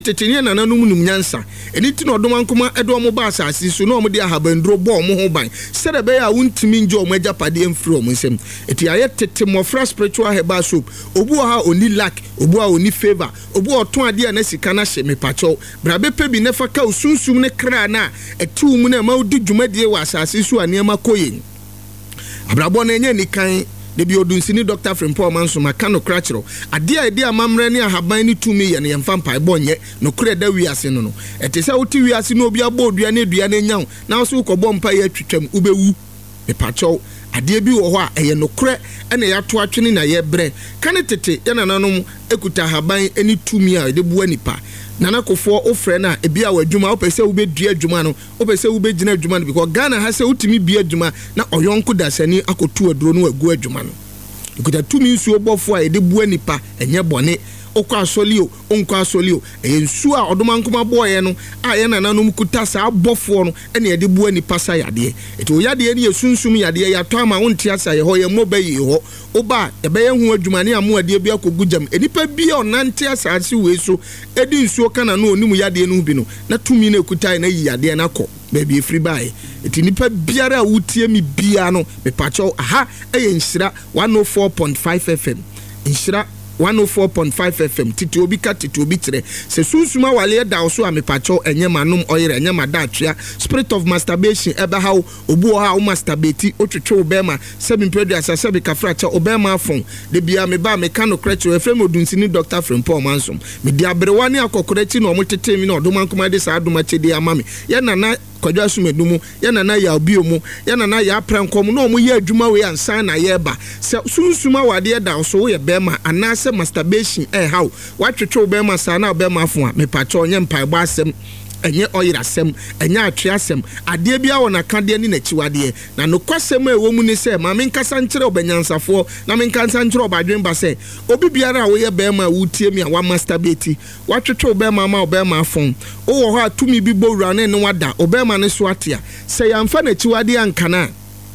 tete ne nananum num nyansa eni ti no doma nkoma edo mo ba asase so no mo de ahabandro bo mo ho ban sede be ya wontimi nje mo agapade emfiri o mo nsem eti aye tete mofra spiritual herbal soap obu ha oni lack obu ha oni favor obu oton ade na sika na hye me pacho brabe pe bi nefa ka osunsum ne kra na etu mu na ma odi dwumade wa asase so anema koyen abrabo na enye nikan de bi odunsini Dr. Frimpong Manso maka no krachero ade a ide amamre ne ahaban ni tumi ye ne yemfa mpai bonye no kre da wiase no no etese wuti wiase no obi abo odua ne nyaw na so ukobọ mpa ye twetwam ubewu me pacho ade bi wo ho a eye no kre ene ya to atwene na ye bre kane tete ye nananom ekuta ahaban eni tumi a de bu anipa nana kofo ofre na ebia wadwuma opese wo be dua adwuma no opese wo be gina adwuma no because Ghana ha se utimi bia adwuma na oyonko dasani akotu aduro no agu adwuma no ikuta tumi nsu obofo a ede bu anipa enye bone okwa asolio onkwa asolio ensu a odoma nkoma boye no a ye nananom kuta sa abofo no ene ede bu anipa sa yade eto yade ne yesunsum yade ya to ama wonte asa ye ho ye mobayi ho oba ebe ye hu adwuma ne amu ade bia kogujam enipa bia onante asase we so edi nsuo kana no onimu yade no bi no na tumi na ekuta na yi yade na ko baby free buy eti nipa biara wutie mi bia no me pacho aha eye nshira 104.5 FM nshira 104.5 FM titi obi ka titi obi tire se sunsuma wale da oso amepacho enye manum oyere enye madatwea spirit of masturbation ebe ha obu ha o masturbate otwetwe obema sebi mpedu asase bi kafracha obema afon de bia me ba me kano krecho efrem odunsini Dr. Frimpong Manso me di abrewa ne akokorechi na omotete mi na odomankoma de sa adomachede amame ye nana kwadwa sumedumu ya nana ya obiomu ya nana ya prankom no omu ye adwuma we ansan na ye ba se sunsuma wade da so ye bema anase masturbation how watwetwe obema sa na obema afo a me pacho onye mpaebo asem enye oyirasem enye atweasem ade bia wona kade ni nachiwade na no kwasem ewo mu ni se ma menkasa nkyere obanyansafo na menkasa nkyere obadwen ba se obi biara wo ye bema wutie mi a wa masturbate watwetwe obema ma obema afon wo ho atumi bi bowura ne wada obema ne so atia se yamfa nachiwade ankana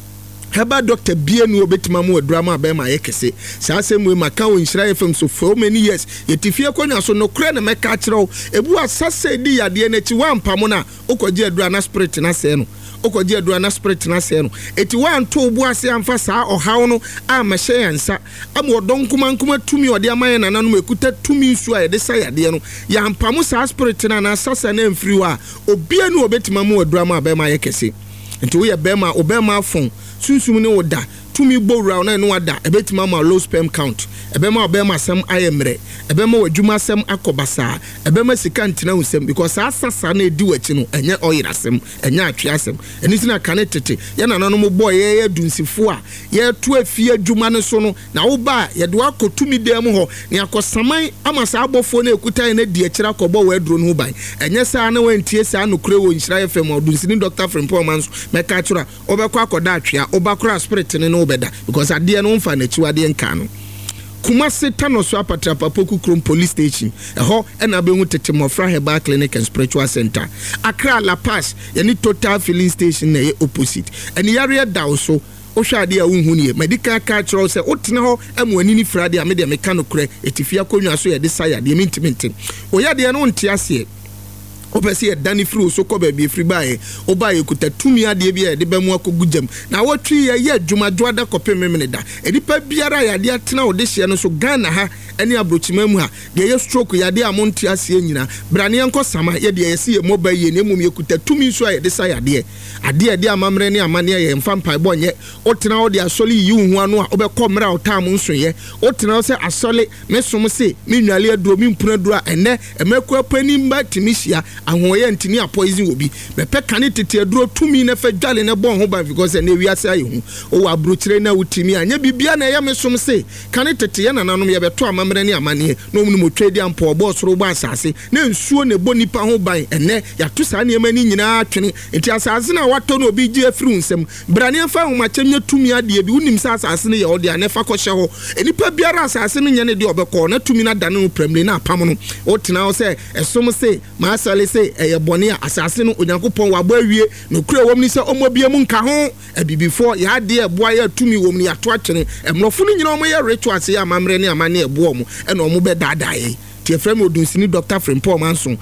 heba Dr. Bienu obetima mu drama abema yekese sa asem maka wo nhyira FM so for many years yetifie konya so no kure na meka kyerɛw ebu asase di yade na ti wampa mo na okoje adura na spirit na se no okoje adura na spirit na se no eti wanto obu ase amfa saa ohaw no a mahye yansa am odonkuma tumi ode amaye na nanom ekuta tumi nsu a yede sa yade no yampa mo saa spirit na na sasa na mfiri wa obienu obetima mu drama abema yekese enti wo ye bema obema afon sunsum ne woda tumi bowra na no wada ebetima ma low sperm count ebema obema sam ayemre ebema wadwuma sam akobasa ebema sika ntina usem because asasa na edi wachi no enye oyirasem enye atweasem enisi na kane tete ya na nanom boy ye dunsifo a ye to afie adwuma ne so no na wo ba ye de akotumi dem ho ne akosaman amasa abofo na ekutan na di akira kobo wa aduro no ban enye sa na wantie sa no kure wo nhyira FM odunsini Dr. Frimpong Manso meka kyura obekọ akoda atwea obakura spirit ne no beda because ade no mfa na chiwade nka no Kumasi Tanoso Apatra Papoku Krum Police Station eho ena behu tete Mofra Herbal Clinic and Spiritual Center Accra La Paz yani Total Filling Station na ye opposite eni area da so ohwade a wonhu ne medical cultural se otena ho amwani ni frade a me de meka no kure etifia konwa so ye de sayade mintimenti oyade no nte ase opese ye dani fru so ko ba bi fri bae obaye kuta tumi ade bia de bemu akogujam na wotwi ye adwumadwo ada kopememene da edipa biara ya de atena ode hye no so Ghana ha ene abrochimam ha de ye stroke ya de amonti ase nyina brane enko sama ye de ye se ye mobile ye nemum ye kuta tumi so ye de sa ya de ade de amamre ne amane ye mfa mpai bonye otena ode asole yi hu anu a obekomra otam nso ye otena se asole mesom se menwale aduro mimpuna duro ene emekwa pani mba timisia ahoye ntini a poison obi bepe kane tete aduro tumi na fa dwale ne bon ho ba because na wiase aye hu o wa brochire na utimi anya bibia na ye mesom se kane tete ye nananom ye beto amamre ne amane no mu motwedi ampo obo soro bo asase na nsuo ne bo nipa ho ban ene ya to sa ne mani nyina atwene enti asase na wato no obi gi afiri nsem brane fa ho machemye tumi ade bi unim sa asase ne ye ode anefa ko hye ho enipa biara asase no nyane de obekọ na tumi na dane no premle na apam no o tena o se esom se ma asale se eye bone a asase no onyankopon wa ba wie no kure wom ni se omobiam nka ho ebibifo ya de eboa ya tumi wom ni ato akyene emrofo no nyina omo ye rituals ya amamre ne amane eboa omo ena omo be dadaye tie frem odunsini Dr. Frimpong Manso